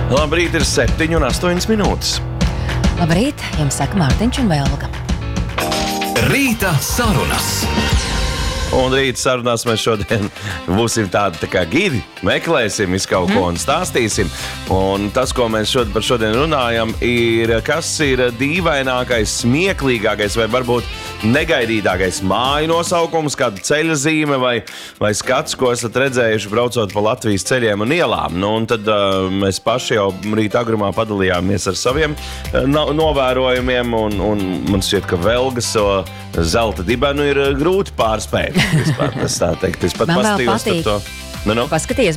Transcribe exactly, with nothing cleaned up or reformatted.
Labrīt, ir septiņi un astoņas minūtes. Labrīt, jums saka Mārtiņš un Velga. Rīta sarunas. Un rīt sarunās mēs šodien būsim tādi tā kā gidi, meklēsim visu kaut ko un stāstīsim. Un tas, ko mēs šodien par šodien runājam, ir, kas ir dīvainākais, smieklīgākais vai varbūt negaidītākais māju nosaukums, kāda ceļa zīme vai, vai skats, ko esat redzējuši braucot pa Latvijas ceļiem un ielām. Nu, un tad uh, mēs paši jau rīt agrumā padalījāmies ar saviem uh, no, novērojumiem, un, un man šķiet, ka Velgas so zelta dibenu ir uh, grūti pārspēt. Vispār, tas tā teikt, es pat Man vēl pastījos patīk. par to. Nu, nu. Paskaties,